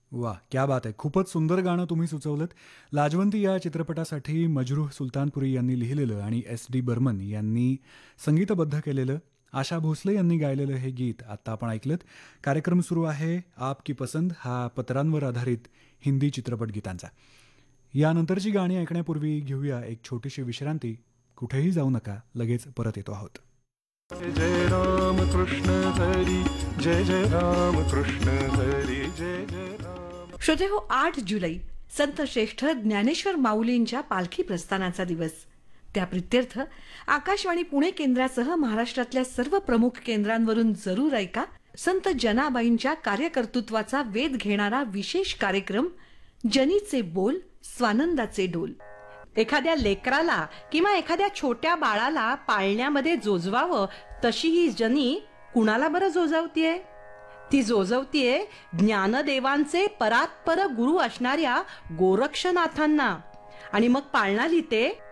वाह! क्या बात है. खूपच सुंदर गाणं तुम्ही सुचवलंत. लाजवंती या चित्रपटासाठी मजरूह सुलतानपुरी यांनी लिहिलेलं आणि एस.डी. बर्मन यांनी संगीतबद्ध केलेलं, आशा भोसले यांनी गायलेलं हे गीत आत्ता आपण ऐकलंत. कार्यक्रम सुरू आहे आपकी पसंद हा पत्रांवर आधारित हिंदी चित्रपट गीतांचा. यानंतरची गाणी ऐकण्यापूर्वी घेऊया एक छोटीशी विश्रांती. कुठेही जाऊ नका, लगेच परत येतो आहोत. जय जय राम कृष्ण हरी, जय जय राम कृष्ण हरी, जय जय राम. श्रोते हो, 8 जुलै संत श्रेष्ठ ज्ञानेश्वर माऊलींच्या पालखी प्रस्थानाचा दिवस. त्या प्रित्यर्थ आकाशवाणी पुणे केंद्रासह महाराष्ट्रातल्या सर्व प्रमुख केंद्रांवरून जरूर ऐका संत जनाबाईंच्या कार्यकर्तृत्वाचा वेध घेणारा विशेष कार्यक्रम जनीचे बोल स्वानंदाचे डोल. एखाद्या लेकराला किंवा एखाद्या छोट्या बाळाला पाळण्यामध्ये जोजवावं तशी ही जनी कुणाला बरं जोजवतीये? ती जोजवतीये ज्ञानदेवांचे परात्पर गुरु असणाऱ्या गोरक्षनाथांना. आणि मग पाळणा लिहिते